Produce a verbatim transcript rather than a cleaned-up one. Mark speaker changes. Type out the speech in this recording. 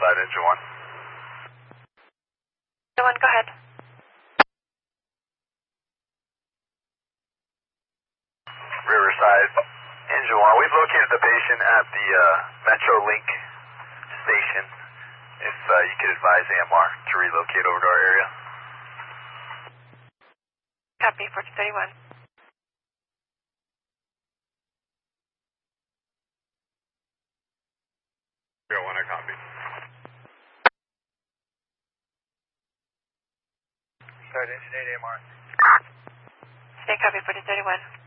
Speaker 1: Riverside, engine one.
Speaker 2: Engine one, go ahead.
Speaker 1: Riverside, engine one. We've located the patient at the uh, Metrolink station. If uh, you could advise A M R to relocate over to our area.
Speaker 2: Copy, fourteen thirty-one.
Speaker 1: zero one, I copy. Start engine eight A M R.
Speaker 2: Stay copy, fourteen thirty-one.